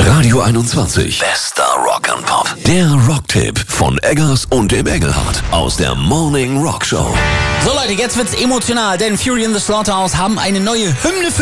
Radio 21. Bester Rock and Pop. Der Rocktipp von Eggers und dem Engelhardt aus der Morning Rock Show. So Leute, jetzt wird's emotional, denn Fury in the Slaughterhouse haben eine neue Hymne für